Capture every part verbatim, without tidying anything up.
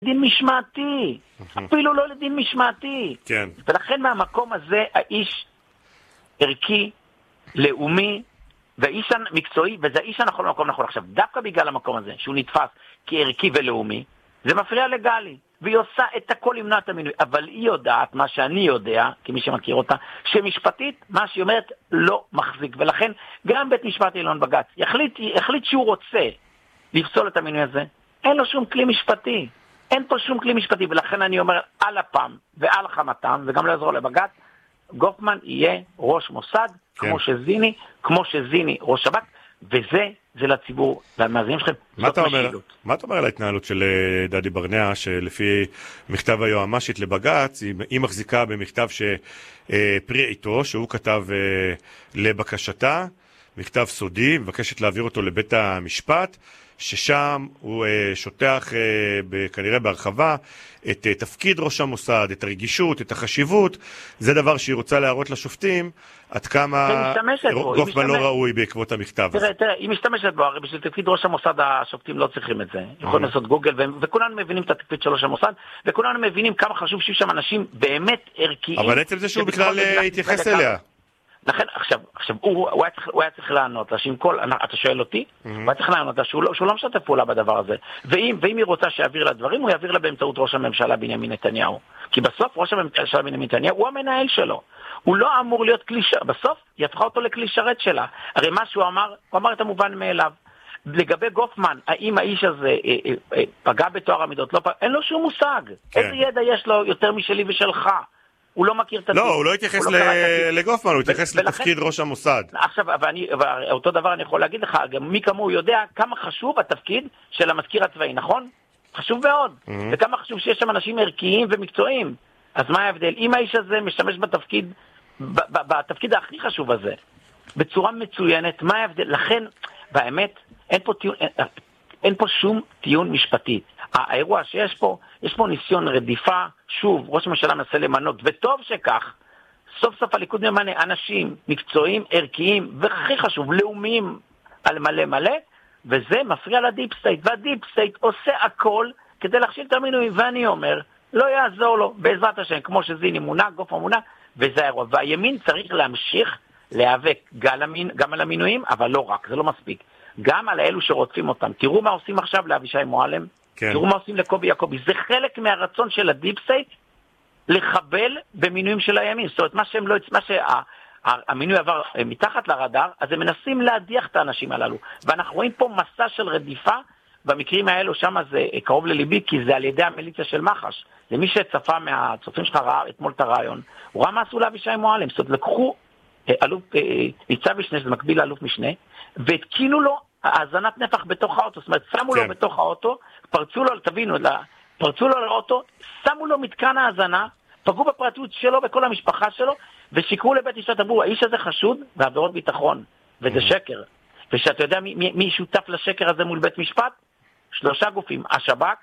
דין משמעתי, אפילו לא לדין משמעתי. כן. ולכן מהמקום הזה האיש ערכי, לאומי, והאיש המקצועי, וזה האיש הנכון במקום נכון. עכשיו, דווקא בגלל המקום הזה, שהוא נתפס כערכי ולאומי, זה מפריע לגלי, והיא עושה את הכל למנוע את המינוי, אבל היא יודעת, מה שאני יודע, כמי שמכיר אותה, שמשפטית, מה שהיא אומרת, לא מחזיק, ולכן גם בית משפט עליון בג"ץ, יחליט, יחליט שהוא רוצה לפסול את המינוי הזה, אין לו שום כלי משפטי, אין פה שום כלי משפטי, ולכן אני אומר, על הפעם ועל חמתם, וגם לא יעזור לבג"ץ, גופמן יהיה ראש מוסד, כן. כמו שזיני, כמו שזיני ראש שב"כ, וזה, זה לציבור, והמאזינים שלכם, זאת משילות. מה אתה אומר על ההתנהלות של דדי ברנע, שלפי מכתב היועמ"שית לבג"ץ, היא מחזיקה במכתב שפרי עיתו, שהוא כתב לבקשתה, מכתב סודי, מבקשת להעביר אותו לבית המשפט, ששם הוא שוטח כנראה בהרחבה את תפקיד ראש המוסד, את הרגישות, את החשיבות. זה דבר שהיא רוצה להראות לשופטים עד כמה גופמן לא ראוי בעקבות המכתב הזה. תראה, תראה, היא משתמשת בו, הרי בשביל תפקיד ראש המוסד השופטים לא צריכים את זה. יכולים לעשות גוגל, וכולנו מבינים את התפקיד של ראש המוסד, וכולנו מבינים כמה חשוב שיהיו שם אנשים באמת ערכיים. אבל עצם זה שהוא בכלל התייחס אליה. לכן, עכשיו, עכשיו, הוא, הוא, היה צריך, הוא היה צריך לענות לה, שעם כל, אתה שואל אותי, mm-hmm. הוא היה צריך לענות לה שהוא לא, שהוא לא משתף פעולה בדבר הזה. ואם, ואם היא רוצה שיעביר לה דברים, הוא יעביר לה באמצעות ראש הממשלה בנימין נתניהו. כי בסוף ראש הממשלה בנימין נתניהו הוא המנהל שלו. הוא לא אמור להיות כלי שרת, בסוף היא הפכה אותו לכלי שרת שלה. הרי מה שהוא אמר, הוא אמר את המובן מאליו. לגבי גופמן, האם האיש הזה אה, אה, אה, פגע בתואר המידות, לא פגע, אין לו שום מושג. כן. איזה ידע יש לו יותר משלי ושלך? הוא לא מכיר את התפקיד. לא, הוא לא התייחס לגופמן, הוא התייחס לתפקיד ראש המוסד. עכשיו, אותו דבר אני יכול להגיד לך, גם מי כמוהו יודע כמה חשוב התפקיד של המזכיר הצבאי, נכון? חשוב מאוד. וכמה חשוב שיש שם אנשים ערכיים ומקצועיים. אז מה ההבדל? אם האיש הזה משתמש בתפקיד, בתפקיד הכי חשוב הזה, בצורה מצוינת, מה ההבדל? לכן, באמת, אין פה טיעון, אין פה שום טיעון משפטי. האירוע שיש פה, יש פה ניסיון רדיפה, שוב, ראש הממשלה מנסה למנות, וטוב שכך, סוף סוף הליכוד ממנה אנשים מקצועיים, ערכיים, והכי חשוב, לאומיים על מלא מלא, וזה מפריע לדיפ סטייט, והדיפ סטייט עושה הכל כדי להכשיל את המינוי, ואני אומר, לא יעזור לו, בעזרת השם, כמו שזיני מונה, גוף המונה, וזה האירוע. והימין צריך להמשיך להיאבק גם על המינויים, אבל לא רק, זה לא מספיק. גם על האלו שרודפים אותם. תראו מה עושים עכשיו לאבישי מועלם, כן. תראו מה עושים לקובי יעקובי. זה חלק מהרצון של הדיפ סטייט לחבל במינויים של הימין. זאת אומרת, מה שהם לא, מה שהמינוי עבר מתחת לרדאר, אז הם מנסים להדיח את האנשים הללו. ואנחנו רואים פה מסע של רדיפה, במקרים האלו שם זה קרוב לליבי, כי זה על ידי המיליציה של מח"ש. למי שצפה מהצופים שלך ראה אתמול את הרעיון, הוא ראה מה עשו לאבישי מועלם. זאת אומרת, לקחו אלוף, ניצב משנה, זה מקביל לאלוף משנה, והתקינו לו האזנת נפח בתוך האוטו, זאת אומרת, שמו כן. לו בתוך האוטו, פרצו לו, תבינו, פרצו לו לאוטו, שמו לו מתקן האזנה, פגעו בפרטיות שלו, בכל המשפחה שלו, ושיקרו לבית משפט, אמרו, האיש הזה חשוד בעבירות ביטחון, וזה mm-hmm. שקר. ושאתה יודע מי, מי, מי שותף לשקר הזה מול בית משפט? שלושה גופים, השב"כ,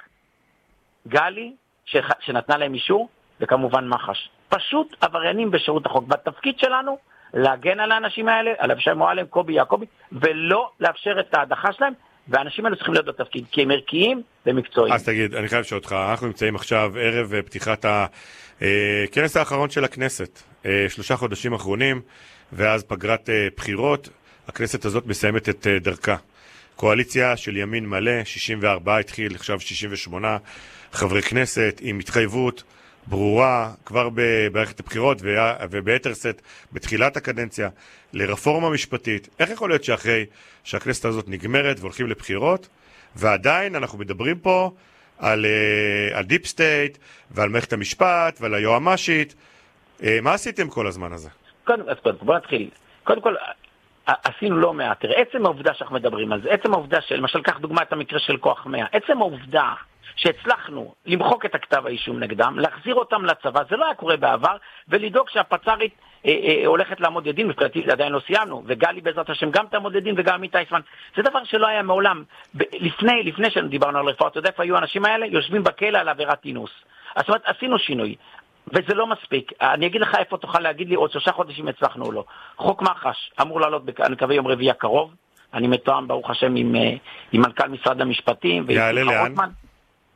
גלי, ש, שנתנה להם אישור, וכמובן מח"ש. פשוט עבריינים בשירות החוק. בתפקיד שלנו, להגן על האנשים האלה, על אבישי מועלם, קובי יעקובי, ולא לאפשר את ההדחה שלהם, והאנשים האלה צריכים להיות בתפקיד, כי הם ערכיים ומקצועיים. אז תגיד, אני חייב שאותך, אנחנו נמצאים עכשיו ערב פתיחת הכנס האחרון של הכנסת, שלושה חודשים אחרונים, ואז פגרת בחירות, הכנסת הזאת מסיימת את דרכה. קואליציה של ימין מלא, שישים וארבע התחיל, עכשיו שישים ושמונה חברי כנסת, עם התחייבות ברורה, כבר במערכת הבחירות וביתר סט בתחילת הקדנציה, לרפורמה משפטית. איך יכול להיות שאחרי שהכנסת הזאת נגמרת והולכים לבחירות, ועדיין אנחנו מדברים פה על, על דיפ סטייט ועל מערכת המשפט ועל היועמ"שית? מה עשיתם כל הזמן הזה? קודם, אז קודם, בוא נתחיל. קודם כל, עשינו לא מעט. תראה, עצם העובדה שאנחנו מדברים על זה, עצם העובדה של, למשל, קח דוגמה את המקרה של כוח מאה, עצם העובדה שהצלחנו למחוק את הכתב האישום נגדם, להחזיר אותם לצבא, זה לא היה קורה בעבר, ולדאוג שהפצ"רית אה, אה, הולכת לעמוד לדין, מבחינתי עדיין לא סיימנו, וגלי בעזרת השם גם תעמוד לדין וגם עמית אייסמן. זה דבר שלא היה מעולם. ב- לפני, לפני שדיברנו על רפואה, אתה יודע איפה היו האנשים האלה? יושבים בכלא על עבירת אינוס. זאת אומרת, עשינו שינוי. וזה לא מספיק. אני אגיד לך איפה תוכל להגיד לי עוד שלושה חודשים הצלחנו או לא. חוק מח"ש אמור לעלות, אני מקווה יום רביעי הקרוב. אני מתואם ברוך השם עם, עם מנכ"ל משרד המשפטים. יעלה לאן?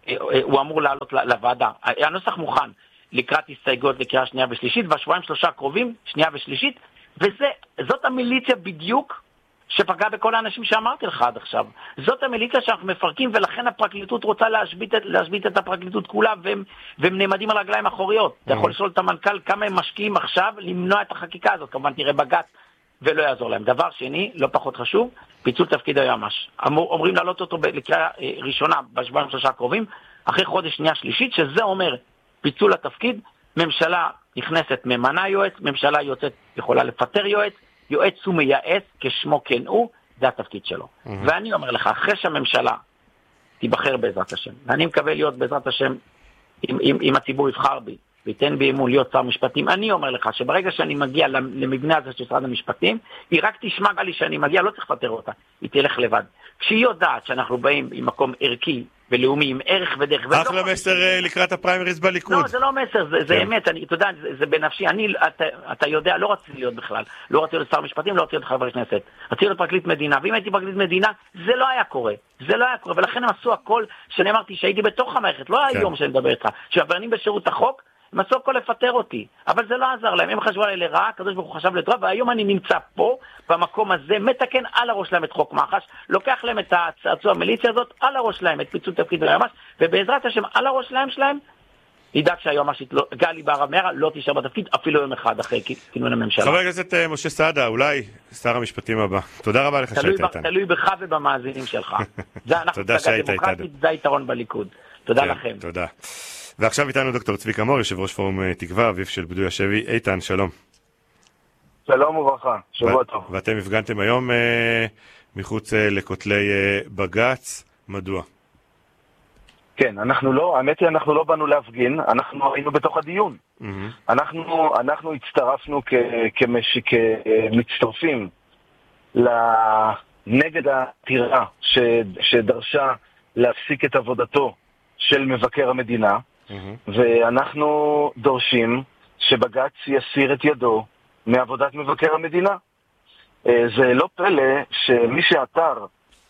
הוא אמור לעלות לוועדה. הנוסח מוכן לקראת הסתייגות לקריאה שנייה ושלישית, והשבועיים שלושה קרובים, שנייה ושלישית, וזאת המיליציה בדיוק שפגעה בכל האנשים שאמרתי לך עד עכשיו. זאת המיליציה שאנחנו מפרקים, ולכן הפרקליטות רוצה להשבית את, להשבית את הפרקליטות כולה, והם, והם נעמדים על רגליים אחוריות. אתה יכול לשאול את המנכ"ל כמה הם משקיעים עכשיו למנוע את החקיקה הזאת. כמובן תראה בג"ץ ולא יעזור להם. דבר שני, לא פחות חשוב, פיצול תפקיד היועמ"ש. אומרים להעלות אותו לקריאה ראשונה בשבועיים שלושה הקרובים, אחרי חודש שנייה שלישית, שזה אומר פיצול התפקיד, ממשלה נכנסת ממנה יועץ, ממשלה יוצאת יכולה לפטר יועץ, יועץ הוא מייעץ, כשמו כן הוא, זה התפקיד שלו. Mm-hmm. ואני אומר לך, אחרי שהממשלה תיבחר בעזרת השם, ואני מקווה להיות בעזרת השם, אם, אם, אם הציבור יבחר בי, ויתן בי אמון להיות שר משפטים, אני אומר לך שברגע שאני מגיע למבנה הזה של משרד המשפטים, היא רק תשמע לי שאני מגיע, לא צריך לפטר אותה, היא תלך לבד. כשהיא יודעת שאנחנו באים עם מקום ערכי ולאומי, עם ערך ודרך... אחלה מסר לקראת הפריימריז בליכוד. לא, זה לא מסר, זה, זה אמת, אני, אתה יודע, זה, זה בנפשי, אני, אתה, אתה יודע, לא רציתי להיות בכלל, לא רציתי להיות שר משפטים, לא רציתי להיות חבר כנסת, רציתי להיות פרקליט מדינה, ואם הייתי פרקליט מדינה, זה לא היה קורה, זה לא היה קורה, ולכן הם עשו הכל, שאני אמרתי שהייתי בתוך המערכת, לא כן. היום שאני מדבר איתך, שעברנים בשירות החוק, הם עשו הכל לפטר אותי, אבל זה לא עזר להם, הם חשבו עליי לרעה, הקדוש ברוך הוא חשב לטובה, והיום אני נמצא פה, במקום הזה, מתקן על הראש להם את חוק מח"ש, לוקח להם את הצעצוע המיליציה הזאת, על הראש להם את פיצול תפקיד היועמ"ש, ובעזרת השם, על הראש להם שלהם, ידאג שהיועמ"שית לא, גלי בהרב מיארה לא תישאר בתפקיד, אפילו יום אחד אחרי כינון הממשלה. חבר הכנסת משה סעדה, אולי שר המשפטים הבא. תודה רבה לך שהיית איתנו. תלוי בך ובמאזינים שלך. זה אנחנו תודה שהיית איתנו. זה היתרון בליכוד. תודה לכם. תודה. ועכשיו איתנו דוקטור צביקה מור, יושב ראש פורום תקווה, אביו של בדוי השבי. איתן, שלום. שלום וברכה, שבוע טוב. ואתם הפגנתם היום אה, מחוץ אה, לכותלי אה, בג"ץ, מדוע? כן, אנחנו לא, האמת היא אנחנו לא באנו להפגין, אנחנו היינו בתוך הדיון. Mm-hmm. אנחנו, אנחנו הצטרפנו כ, כמש, כמצטרפים נגד העתירה ש, שדרשה להפסיק את עבודתו של מבקר המדינה, mm-hmm. ואנחנו דורשים שבג"ץ יסיר את ידו מעבודת מבקר המדינה. זה לא פלא שמי שעתר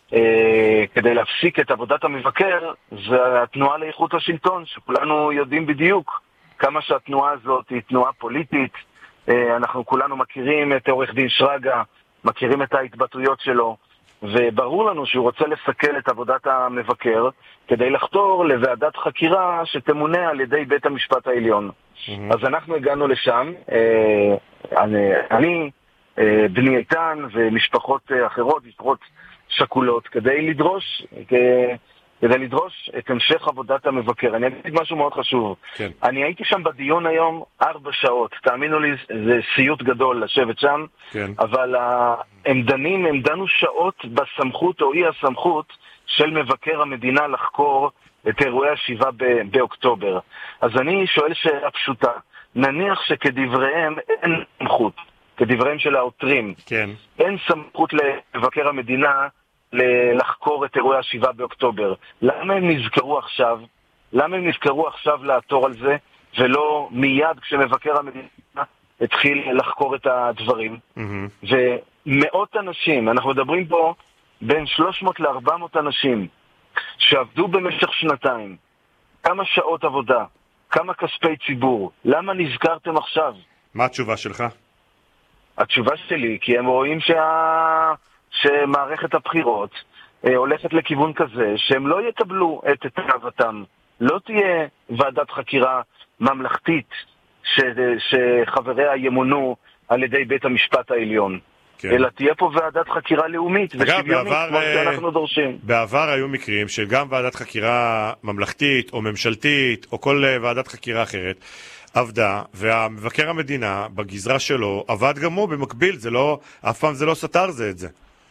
כדי להפסיק את עבודת המבקר זה התנועה לאיכות השלטון, שכולנו יודעים בדיוק כמה שהתנועה הזאת היא תנועה פוליטית. אנחנו כולנו מכירים את עורך דין שרגא, מכירים את ההתבטאויות שלו, וברור לנו שהוא רוצה לסכל את עבודת המבקר כדי לחתור לוועדת חקירה שתמונה על ידי בית המשפט העליון. Mm-hmm. אז אנחנו הגענו לשם, אני, אני בני איתן ומשפחות אחרות, משפחות שקולות, כדי לדרוש, כדי לדרוש את המשך עבודת המבקר. אני אגיד משהו מאוד חשוב. כן. אני הייתי שם בדיון היום ארבע שעות. תאמינו לי, זה סיוט גדול לשבת שם. כן. אבל הם דנים, הם דנו שעות בסמכות או אי הסמכות של מבקר המדינה לחקור את אירועי השבעה באוקטובר. אז אני שואל שאלה פשוטה. נניח שכדבריהם אין סמכות, כדבריהם של העותרים. כן. אין סמכות למבקר המדינה לחקור את אירועי השבעה באוקטובר. למה הם נזכרו עכשיו? למה הם נזכרו עכשיו לעתור על זה, ולא מיד כשמבקר המדינה התחיל לחקור את הדברים? Mm-hmm. ומאות אנשים, אנחנו מדברים פה בין שלוש מאות ל-ארבע מאות אנשים, שעבדו במשך שנתיים, כמה שעות עבודה, כמה כספי ציבור, למה נזכרתם עכשיו? מה התשובה שלך? התשובה שלי, כי הם רואים שה... שמערכת הבחירות אה, הולכת לכיוון כזה, שהם לא יקבלו את תאוותם. לא תהיה ועדת חקירה ממלכתית ש... שחבריה ימונו על ידי בית המשפט העליון. כן. אלא תהיה פה ועדת חקירה לאומית ושוויונית, כמו שאנחנו דורשים. בעבר היו מקרים שגם ועדת חקירה ממלכתית או ממשלתית או כל ועדת חקירה אחרת עבדה, והמבקר המדינה בגזרה שלו עבד גם הוא במקביל, זה לא, אף פעם זה לא סתר זה את זה.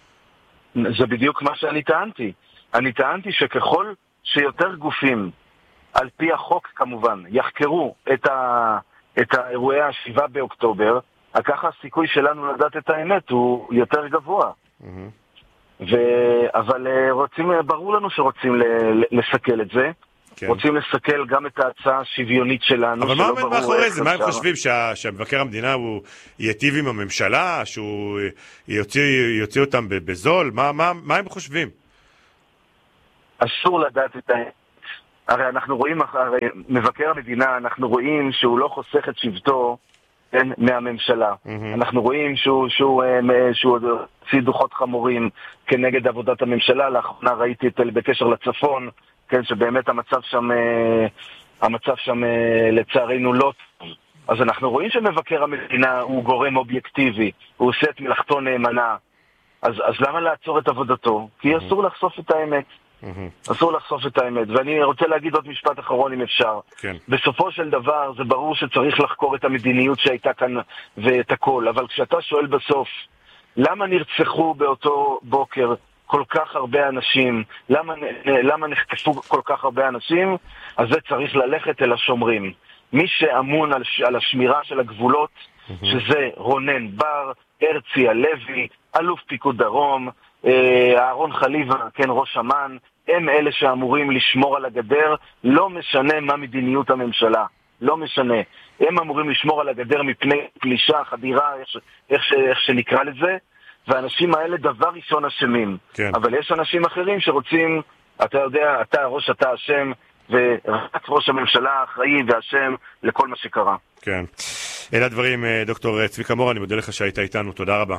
זה בדיוק מה שאני טענתי. אני טענתי שככל שיותר גופים, על פי החוק כמובן, יחקרו את, ה, את האירועי השבעה באוקטובר, ככה הסיכוי שלנו לדעת את האמת הוא יותר גבוה. Mm-hmm. ו... אבל רוצים, ברור לנו שרוצים לסכל את זה. כן. רוצים לסכל גם את ההצעה השוויונית שלנו. אבל מה עומד מאחורי זה? מה הם חושבים? שה, שהמבקר המדינה הוא ייטיב עם הממשלה? שהוא יוציא, יוציא אותם בזול? מה, מה, מה הם חושבים? אסור לדעת את האמת. הרי אנחנו רואים, הרי מבקר המדינה, אנחנו רואים שהוא לא חוסך את שבטו, כן, מהממשלה. Mm-hmm. אנחנו רואים שהוא, שהוא, שהוא, שהוא הוציא דוחות חמורים כנגד עבודת הממשלה. לאחרונה ראיתי את בקשר לצפון, כן, שבאמת המצב שם, המצב שם לצערנו לא טוב. אז אנחנו רואים שמבקר המדינה הוא גורם אובייקטיבי, הוא עושה את מלאכתו נאמנה. אז, אז למה לעצור את עבודתו? כי mm-hmm. אסור לחשוף את האמת. Mm-hmm. אסור לחשוף את האמת. ואני רוצה להגיד עוד משפט אחרון אם אפשר. כן. בסופו של דבר זה ברור שצריך לחקור את המדיניות שהייתה כאן ואת הכל, אבל כשאתה שואל בסוף למה נרצחו באותו בוקר כל כך הרבה אנשים, למה, למה נחטפו כל כך הרבה אנשים, אז זה צריך ללכת אל השומרים. מי שאמון על, על השמירה של הגבולות, mm-hmm. שזה רונן בר, הרצי הלוי, אלוף פיקוד דרום, אהרון חליבה, כן, ראש אמ"ן, הם אלה שאמורים לשמור על הגדר, לא משנה מה מדיניות הממשלה, לא משנה. הם אמורים לשמור על הגדר מפני פלישה, חדירה, איך, איך, איך שנקרא לזה, והאנשים האלה דבר ראשון אשמים. כן. אבל יש אנשים אחרים שרוצים, אתה יודע, אתה ראש, אתה אשם, ורק ראש הממשלה אחראי ואשם לכל מה שקרה. כן. אלה הדברים, דוקטור צביקה מור, אני מודה לך שהיית איתנו, תודה רבה.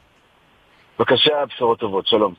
בבקשה, בשורות טובות, שלום.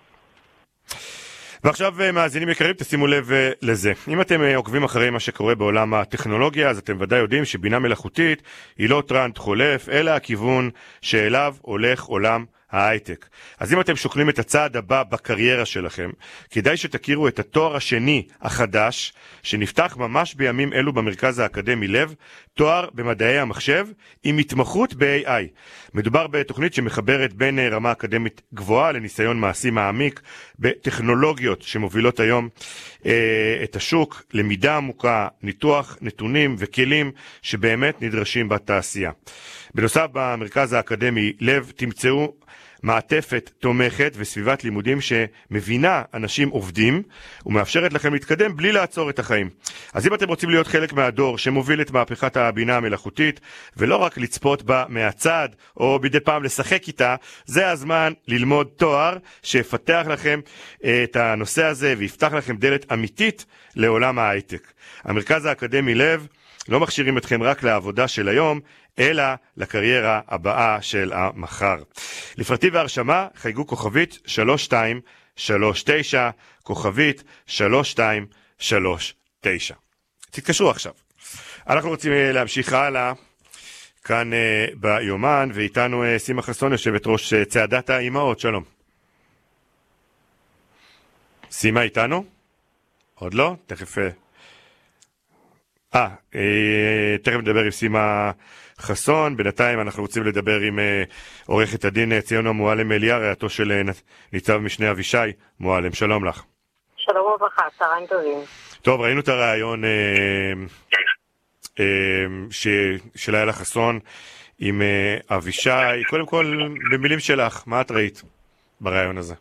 ועכשיו מאזינים יקרים, תשימו לב לזה. אם אתם עוקבים אחרי מה שקורה בעולם הטכנולוגיה, אז אתם ודאי יודעים שבינה מלאכותית היא לא טרנד חולף, אלא הכיוון שאליו הולך עולם ההייטק. אז אם אתם שוקלים את הצעד הבא בקריירה שלכם, כדאי שתכירו את התואר השני החדש, שנפתח ממש בימים אלו במרכז האקדמי לב, תואר במדעי המחשב עם התמחות ב-איי איי. מדובר בתוכנית שמחברת בין רמה אקדמית גבוהה לניסיון מעשי מעמיק בטכנולוגיות שמובילות היום אה, את השוק, למידה עמוקה, ניתוח נתונים וכלים שבאמת נדרשים בתעשייה. בנוסף, במרכז האקדמי לב תמצאו מעטפת תומכת וסביבת לימודים שמבינה אנשים עובדים ומאפשרת לכם להתקדם בלי לעצור את החיים. אז אם אתם רוצים להיות חלק מהדור שמוביל את מהפכת הבינה המלאכותית ולא רק לצפות בה מהצד או מדי פעם לשחק איתה, זה הזמן ללמוד תואר שיפתח לכם את הנושא הזה ויפתח לכם דלת אמיתית לעולם ההייטק. המרכז האקדמי לב לא מכשירים אתכם רק לעבודה של היום, אלא לקריירה הבאה של המחר. לפרטי והרשמה חייגו כוכבית שלוש שתיים שלוש תשע, כוכבית שלוש שתיים שלוש תשע. תתקשרו עכשיו. אנחנו רוצים להמשיך הלאה כאן uh, ביומן, ואיתנו uh, סימה חסון, יושבת ראש uh, צעדת האימהות. שלום. סימה איתנו? עוד לא? תכף... אה, אה, תכף נדבר עם סימה חסון. בינתיים אנחנו רוצים לדבר עם אה, עורכת הדין ציונה מועלם אליה, רעייתו של אה, ניצב משנה אבישי מועלם. שלום לך. שלום וברכה, צהריים טובים. טוב, ראינו את הרעיון אה, אה, ש, של איילה חסון עם אה, אבישי. קודם כל, במילים שלך, מה את ראית ברעיון הזה?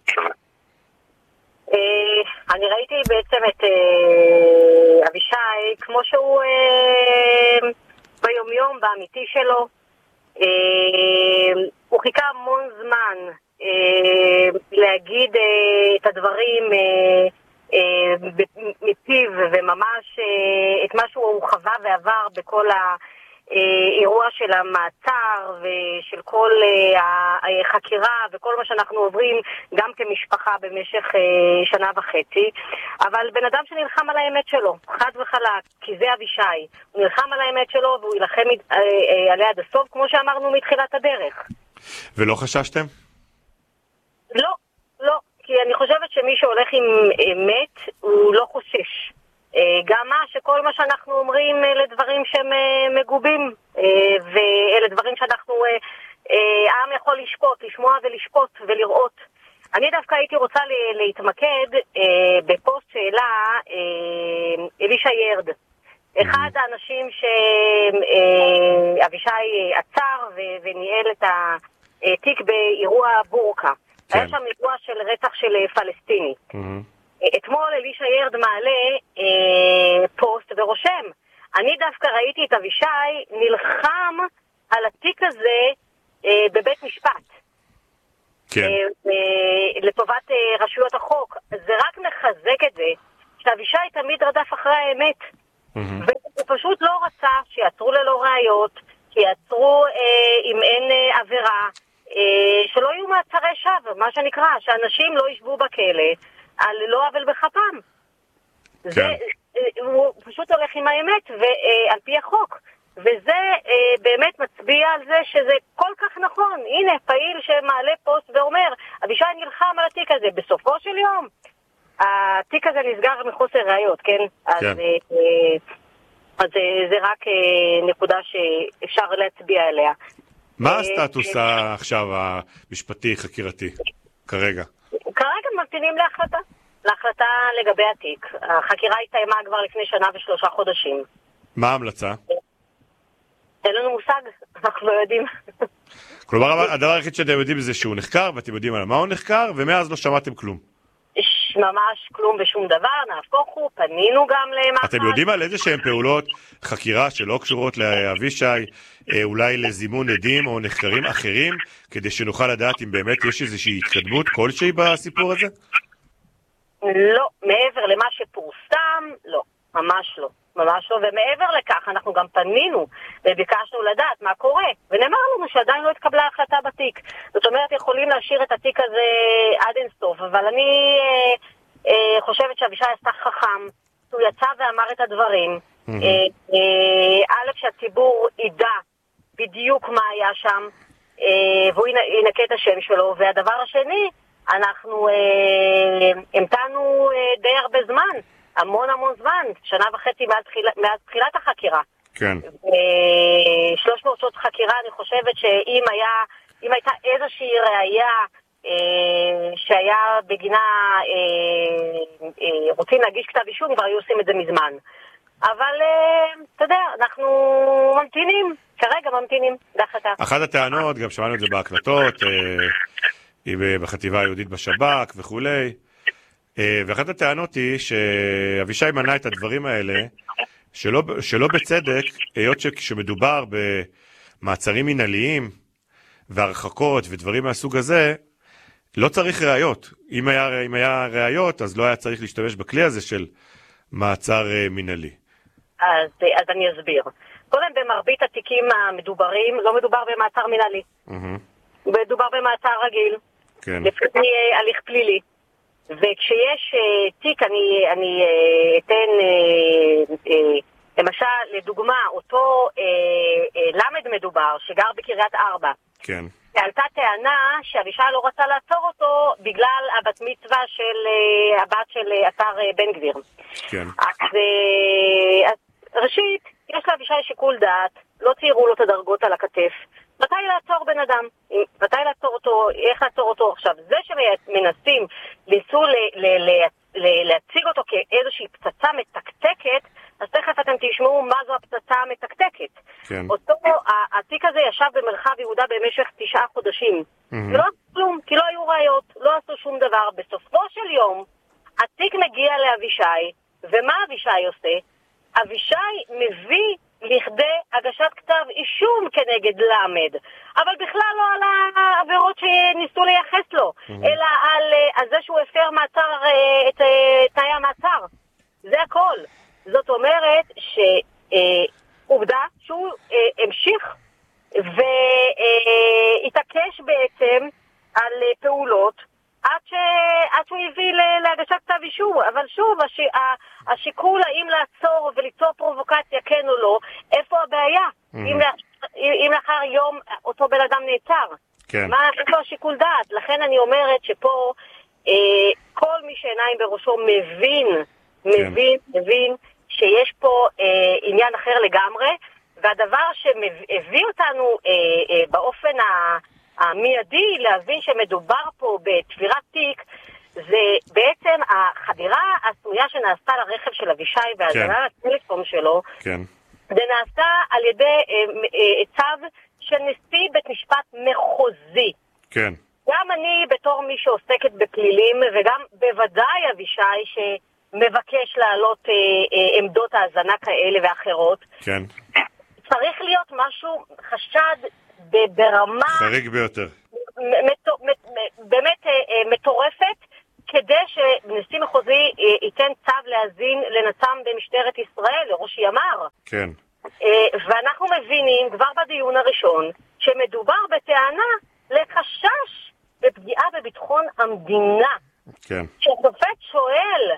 אני ראיתי בעצם את אה, אבישי כמו שהוא אה, ביומיום, באמיתי שלו. אה, הוא חיכה המון זמן אה, להגיד אה, את הדברים אה, אה, מפיו, וממש אה, את מה שהוא חווה ועבר בכל ה... אירוע של המעצר ושל כל החקירה וכל מה שאנחנו עוברים גם כמשפחה במשך שנה וחצי. אבל בן אדם שנלחם על האמת שלו, חד וחלק, כי זה אבישי, הוא נלחם על האמת שלו והוא ילחם עליה עד הסוף, כמו שאמרנו מתחילת הדרך. ולא חששתם? לא, לא, כי אני חושבת שמי שהולך עם אמת הוא לא חושש. גם מה שכל מה שאנחנו אומרים אלה דברים שהם מגובים, ואלה דברים שאנחנו, העם יכול לשפוט, לשמוע ולשפוט ולראות. אני דווקא הייתי רוצה להתמקד בפוסט שאלה אלישע ירד, אחד האנשים שאבישי עצר וניהל את התיק באירוע בורקה. היה שם אירוע של רצח של פלסטיני. אתמול אלישע ירד מעלה אה, פוסט ורושם, אני דווקא ראיתי את אבישי נלחם על התיק הזה אה, בבית משפט. כן. אה, אה, לטובת אה, רשויות החוק. זה רק מחזק את זה שאבישי תמיד רדף אחרי האמת. והוא פשוט לא רצה שיעצרו ללא ראיות, שיעצרו אה, אם אין אה, עבירה, אה, שלא יהיו מעצרי שווא, מה שנקרא, שאנשים לא ישבו בכלא על לא עוול בכפם. כן. זה, אה, הוא פשוט הולך עם האמת ועל אה, פי החוק. וזה אה, באמת מצביע על זה שזה כל כך נכון. הנה, פעיל שמעלה פוסט ואומר, אבישי נלחם על התיק הזה. בסופו של יום, התיק הזה נסגר מחוסר ראיות, כן? כן. אז, אה, אז אה, זה רק אה, נקודה שאפשר להצביע עליה. מה אה, הסטטוס אה, עכשיו המשפטי, חקירתי, כרגע? כרגע ממתינים להחלטה. להחלטה לגבי התיק. החקירה התקיימה כבר לפני שנה ושלושה חודשים. מה ההמלצה? אין לנו מושג, אנחנו לא יודעים. כלומר, הדבר היחיד שאתם יודעים זה שהוא נחקר, ואתם יודעים על מה הוא נחקר, ומאז לא שמעתם כלום. ממש כלום ושום דבר, נהפוך הוא, פנינו גם למח"ש. אתם יודעים על איזה שהן פעולות חקירה שלא קשורות לאבישי, אולי לזימון עדים או נחקרים אחרים, כדי שנוכל לדעת אם באמת יש איזושהי התקדמות כלשהי בסיפור הזה? לא, מעבר למה שפורסם, לא, ממש לא. ממש לא, ומעבר לכך אנחנו גם פנינו וביקשנו לדעת מה קורה, ונאמר לנו שעדיין לא התקבלה החלטה בתיק. זאת אומרת, יכולים להשאיר את התיק הזה עד אינסוף, אבל אני אה, אה, חושבת שאבישי עשה חכם, הוא יצא ואמר את הדברים, mm-hmm. אה, אה, א' שהציבור ידע בדיוק מה היה שם, אה, והוא ינקה את השם שלו, והדבר השני, אנחנו אה, המתנו אה, די הרבה זמן, המון המון זמן, שנה וחצי מאז תחילת, מאז תחילת החקירה. כן. שלוש מאות שעות חקירה, אני חושבת שאם היה, אם הייתה איזושהי ראייה אה, שהיה בגינה אה, אה, רוצים להגיש כתב אישום, כבר היו עושים את זה מזמן. אבל אה, אתה יודע, אנחנו ממתינים, כרגע ממתינים להחלטה. אחת הטענות, גם שמענו את זה בהקלטות, אה, היא בחטיבה היהודית בשב"כ וכולי, ואחת הטענות היא שאבישי מנע את הדברים האלה שלא, שלא בצדק, היות שכשמדובר במעצרים מנהליים והרחקות ודברים מהסוג הזה, לא צריך ראיות. אם היה, אם היה ראיות, אז לא היה צריך להשתמש בכלי הזה של מעצר מנהלי. אז, אז אני אסביר. קודם, במרבית התיקים המדוברים, לא מדובר במעצר מנהלי. Mm-hmm. מדובר במעצר רגיל. כן. לפני הליך פלילי. וכשיש uh, תיק, אני, אני uh, אתן, uh, uh, למשל, לדוגמה, אותו uh, uh, למד מדובר, שגר בקריית ארבע. כן. ועלתה טענה שאבישי לא רצה לעצור אותו בגלל הבת מצווה של uh, הבת של uh, אתר uh, בן גביר. כן. אז, uh, אז ראשית, יש לאבישי שיקול דעת, לא ציירו לו את הדרגות על הכתף. מתי לעצור בן אדם? מתי לעצור אותו? איך לעצור אותו עכשיו? זה שמנסים ניסו להציג אותו כאיזושהי פצצה מתקתקת, אז תכף אתם תשמעו מה זו הפצצה המתקתקת. כן. אותו, התיק הזה ישב במרחב יהודה במשך תשעה חודשים. Mm-hmm. ולא עשו כלום, כי לא היו ראיות, לא עשו שום דבר. בסופו של יום, התיק מגיע לאבישי, ומה אבישי עושה? אבישי מביא לכדי הגשת כתב אישום כנגד למד, אבל בכלל לא על העבירות שניסו לייחס לו, mm-hmm. אלא על, על זה שהוא הפר מעצר, את תנאי המעצר. זה הכל. זאת אומרת שעובדה שהוא המשיך והתעקש בעצם על פעולות עד, ש... עד שהוא הביא להגשת כתב אישום. אבל שוב, הש... השיקול האם לעצור וליצור פרובוקציה כן או לא, איפה הבעיה? Mm-hmm. אם, לאחר... אם לאחר יום אותו בן אדם נעצר. כן. מה איפה השיקול דעת? לכן אני אומרת שפה אה, כל מי שעיניים בראשו מבין, מבין, כן. מבין שיש פה אה, עניין אחר לגמרי, והדבר שהביא אותנו אה, אה, באופן ה... המיידי להבין שמדובר פה בתבירת תיק, זה בעצם החדירה הסמויה שנעשתה לרכב של אבישי והזנה לטלפון שלו. כן. זה נעשה על ידי אה, אה, צו של נשיא בית משפט מחוזי. כן. גם אני בתור מי שעוסקת בפלילים, וגם בוודאי אבישי שמבקש להעלות אה, אה, עמדות האזנה כאלה ואחרות. כן. צריך להיות משהו חשד ברמה חריג ביותר. באמת מטורפת, כדי שנשיא מחוזי ייתן צו להזין לנצ"ם במשטרת ישראל, לראש ימ"ר. כן. ואנחנו מבינים כבר בדיון הראשון שמדובר בטענה לחשש בפגיעה בביטחון המדינה. כן. כששופט שואל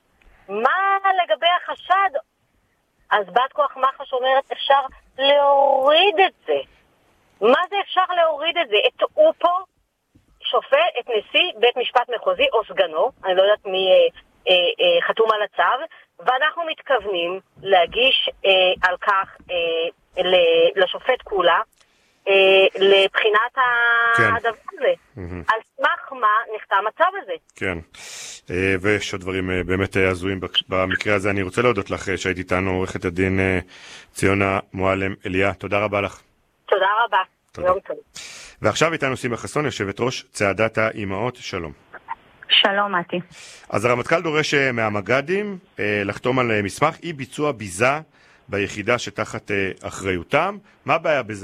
מה לגבי החשד, אז בת כוח מח"ש אומרת אפשר להוריד את זה. מה זה אפשר להוריד את זה? הטעו פה שופט את נשיא בית משפט מחוזי או סגנו, אני לא יודעת מי אה, אה, אה, חתום על הצו, ואנחנו מתכוונים להגיש אה, על כך אה, לשופט כולה, אה, לבחינת כן. הדבר הזה. Mm-hmm. על סמך מה נחתם הצו הזה. כן, אה, ויש עוד דברים אה, באמת הזויים במקרה הזה. אני רוצה להודות לך שהיית איתנו, עורכת הדין אה, ציונה מועלם אליה. תודה רבה לך. תודה רבה. תודה. יום טוב. ועכשיו איתנו סימה חסון, יושבת ראש צעדת האימהות. שלום. שלום, מתי. אז הרמטכ"ל דורש מהמג"דים לחתום על מסמך אי ביצוע ביזה ביחידה שתחת אחריותם. מה הבעיה בזה?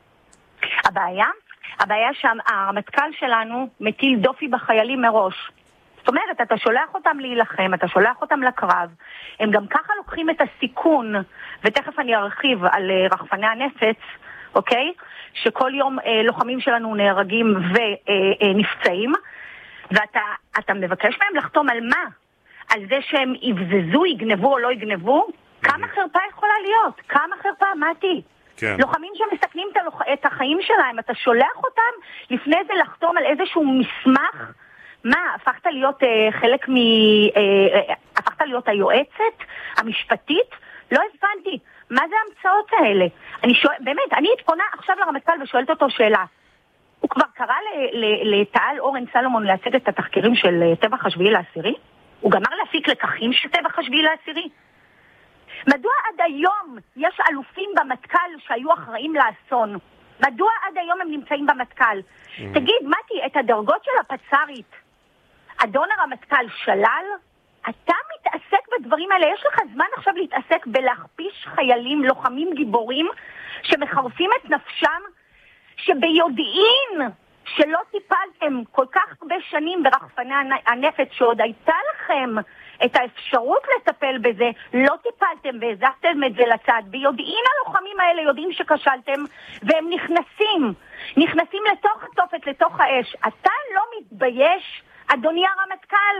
הבעיה? הבעיה שהרמטכ"ל שלנו מטיל דופי בחיילים מראש. זאת אומרת, אתה שולח אותם להילחם, אתה שולח אותם לקרב, הם גם ככה לוקחים את הסיכון, ותכף אני ארחיב על רחפני הנפץ, אוקיי? שכל יום אה, לוחמים שלנו נהרגים ונפצעים, ואתה אתה מבקש מהם לחתום על מה? על זה שהם יבזזו, יגנבו או לא יגנבו? כמה חרפה יכולה להיות? כמה חרפה? מתי? כן. לוחמים שמסכנים את, הלוח... את החיים שלהם, אתה שולח אותם לפני זה לחתום על איזשהו מסמך? מה, הפכת להיות אה, חלק מ... אה, אה, הפכת להיות היועצת המשפטית? לא הבנתי. מה זה ההמצאות האלה? אני שואל, באמת, אני פונה עכשיו לרמטכ"ל ושואלת אותו שאלה. הוא כבר קרא לתעל אורן סלומון להציג את התחקירים של טבח השביעי לעשירי? הוא גמר להפיק לקחים של טבח השביעי לעשירי? מדוע עד היום יש אלופים במטכ"ל שהיו אחראים לאסון? מדוע עד היום הם נמצאים במטכ"ל? Mm. תגיד, מתי, את הדרגות של הפצ"רית, אדון הרמטכ"ל שלל? אתה מתעסק בדברים האלה, יש לך זמן עכשיו להתעסק בלהכפיש חיילים, לוחמים גיבורים, שמחרפים את נפשם, שביודעין שלא טיפלתם כל כך הרבה שנים ברחפני הנפץ, שעוד הייתה לכם את האפשרות לטפל בזה, לא טיפלתם והזזתם את זה לצד. ביודעין הלוחמים האלה יודעים שכשלתם, והם נכנסים, נכנסים לתוך התופת, לתוך האש. אתה לא מתבייש, אדוני הרמטכ"ל?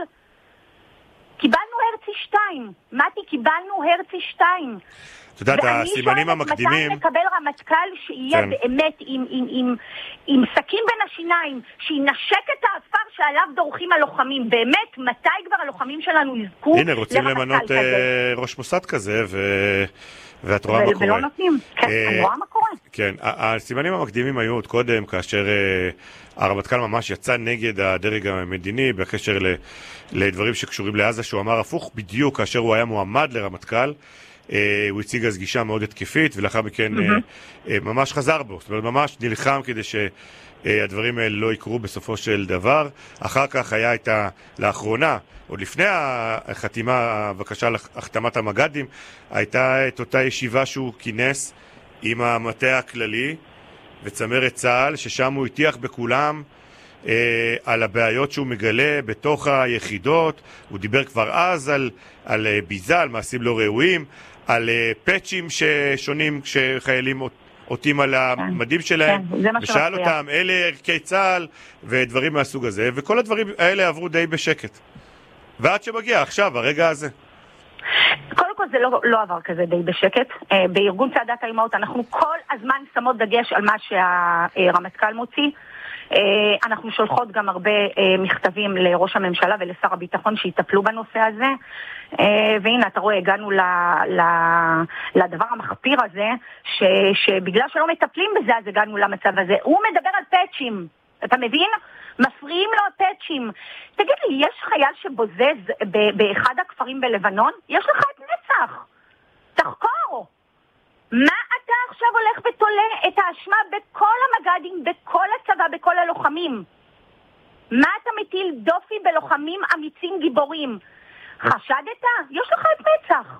קיבלנו הרצי שתיים. מתי, קיבלנו הרצי שתיים. את יודעת, הסימנים המקדימים... ואני שואלת מתי נקבל רמטכ"ל שיהיה כן. באמת עם, עם, עם, עם סכין בין השיניים, שינשק את האפר שעליו דורכים הלוחמים. באמת, מתי כבר הלוחמים שלנו יזכו? הנה, רוצים למנות כזה. ראש מוסד כזה, ו... ואת רואה מה קורה. ולא נותנים, כן, אני רואה מה קורה. כן, הסימנים המקדימים היו עוד קודם, כאשר הרמטכ"ל ממש יצא נגד הדרג המדיני, בקשר לדברים שקשורים לעזה, שהוא אמר הפוך בדיוק, כאשר הוא היה מועמד לרמטכ"ל, הוא הציג אז גישה מאוד התקפית, ולאחר מכן ממש חזר בו, זאת אומרת, ממש נלחם כדי שהדברים האלה לא יקרו בסופו של דבר. אחר כך היה את ה... לאחרונה, עוד לפני החתימה, הבקשה להחתמת המג"דים, הייתה את אותה ישיבה שהוא כינס עם המטה הכללי וצמרת צה"ל, ששם הוא הטיח בכולם אה, על הבעיות שהוא מגלה בתוך היחידות. הוא דיבר כבר אז על, על אה, ביזה, על מעשים לא ראויים, על אה, פאצ'ים ששונים כשחיילים אותים על המדים שלהם, כן, ושאל אותם, אלה ערכי צה"ל ודברים מהסוג הזה, וכל הדברים האלה עברו די בשקט. ועד שמגיע עכשיו, הרגע הזה. קודם כל זה לא, לא עבר כזה די בשקט. אה, בארגון צעדת האימהות אנחנו כל הזמן שמות דגש על מה שהרמטכ"ל מוציא. אה, אנחנו שולחות גם הרבה אה, מכתבים לראש הממשלה ולשר הביטחון שיטפלו בנושא הזה. אה, והנה, אתה רואה, הגענו ל, ל, לדבר המחפיר הזה, ש, שבגלל שלא מטפלים בזה, אז הגענו למצב הזה. הוא מדבר על פאצ'ים, אתה מבין? מפריעים לו הפאצ'ים. תגיד לי, יש חייל שבוזז ב- באחד הכפרים בלבנון? יש לך את נצח. תחקור. מה אתה עכשיו הולך ותולה את האשמה בכל המג"דים, בכל הצבא, בכל הלוחמים? מה אתה מטיל דופי בלוחמים אמיצים גיבורים? חשדת? יש לך את נצח.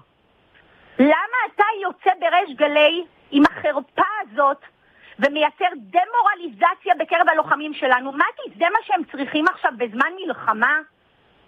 למה אתה יוצא בריש גלי עם החרפה הזאת ומייצר דמורליזציה בקרב הלוחמים שלנו? מתי, זה מה שהם צריכים עכשיו בזמן מלחמה?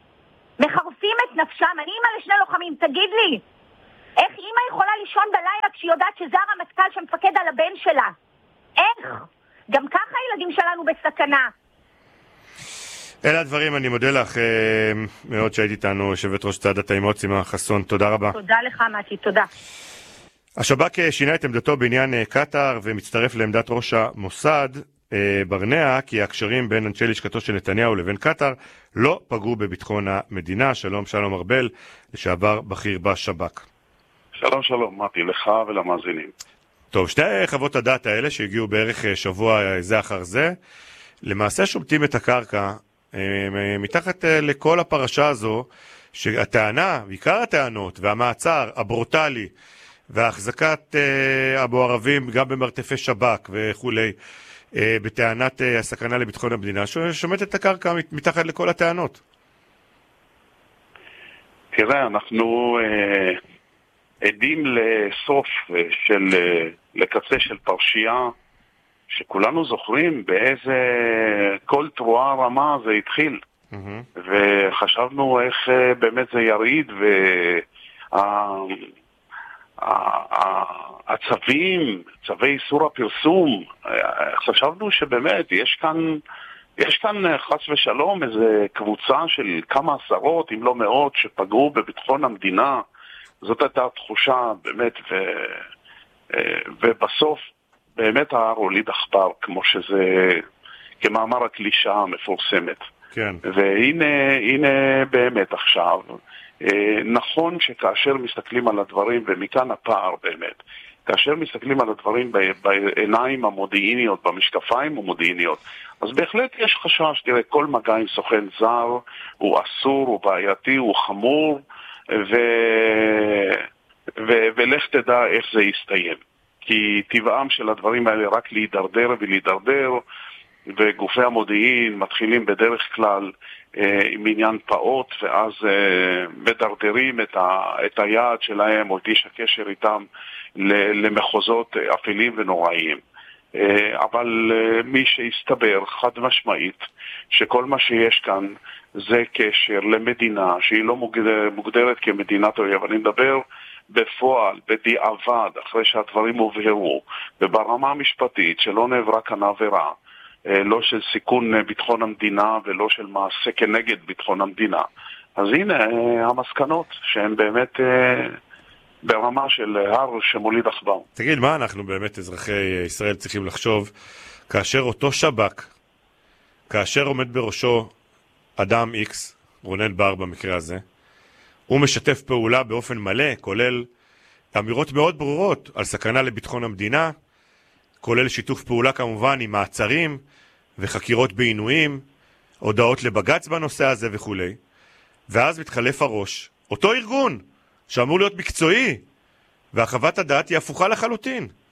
מחרפים את נפשם. אני אימא לשני לוחמים, תגיד לי, איך אימא יכולה לישון בלילה כשהיא יודעת שזה הרמטכ"ל שמפקד על הבן שלה? איך? גם ככה הילדים שלנו בסכנה. אלה הדברים, אני מודה לך מאוד שהיית איתנו, יושבת ראש צעדת האימהות סימה חסון, תודה רבה. תודה לך מתי, תודה. השב"כ שינה את עמדתו בעניין קטר ומצטרף לעמדת ראש המוסד ברנע, כי הקשרים בין אנשי לשכתו של נתניהו לבין קטר לא פגעו בביטחון המדינה. שלום שלום ארבל, לשעבר בכיר בשב"כ. שלום שלום, מתי, לך ולמאזינים. טוב, שתי חוות הדעת האלה שהגיעו בערך שבוע זה אחר זה, למעשה שומטים את הקרקע מתחת לכל הפרשה הזו, שהטענה, בעיקר הטענות והמעצר הברוטלי והחזקת אבו ערבים גם במרתפי שב"כ וכולי, בטענת הסכנה לביטחון המדינה, שומט את הקרקע מתחת לכל הטענות. תראה, אנחנו אה, עדים לסוף של, לקצה של פרשייה, שכולנו זוכרים באיזה כל תרועה רמה זה התחיל. Mm-hmm. וחשבנו איך uh, באמת זה יריד, והצווים, צווי איסור הפרסום, חשבנו שבאמת יש כאן, יש כאן חס ושלום איזה קבוצה של כמה עשרות, אם לא מאות, שפגעו בביטחון המדינה. זאת הייתה תחושה באמת, ו, ובסוף באמת ההוליד עכבר, כמו שזה, כמאמר הקלישה המפורסמת. כן. והנה, הנה באמת עכשיו, נכון שכאשר מסתכלים על הדברים, ומכאן הפער באמת, כאשר מסתכלים על הדברים בעיניים המודיעיניות, במשקפיים המודיעיניות, אז בהחלט יש חשש. תראה, כל מגע עם סוכן זר הוא אסור, הוא בעייתי, הוא חמור, ו... ו... ולך תדע איך זה יסתיים. כי טבעם של הדברים האלה רק להידרדר ולהידרדר, וגופי המודיעין מתחילים בדרך כלל אה, עם עניין פעוט, ואז אה, מדרדרים את, ה... את היעד שלהם או את איש הקשר איתם למחוזות אפלים ונוראיים. אה, אבל אה, מי שהסתבר חד משמעית שכל מה שיש כאן זה קשר למדינה שהיא לא מוגדר, מוגדרת כמדינת אויב. אני מדבר בפועל, בדיעבד, אחרי שהדברים הובהרו, וברמה המשפטית שלא נעברה כאן עבירה, לא של סיכון ביטחון המדינה ולא של מעשה כנגד ביטחון המדינה. אז הנה המסקנות שהן באמת ברמה של הר שמוליד עכבר. תגיד, מה אנחנו באמת אזרחי ישראל צריכים לחשוב כאשר אותו שב"כ, כאשר עומד בראשו אדם איקס, רונן בר במקרה הזה, הוא משתף פעולה באופן מלא, כולל אמירות מאוד ברורות על סכנה לביטחון המדינה, כולל שיתוף פעולה כמובן עם מעצרים וחקירות בעינויים, הודעות לבג"ץ בנושא הזה וכו'. ואז מתחלף הראש, אותו ארגון שאמור להיות מקצועי, והחוות הדעת היא הפוכה לחלוטין.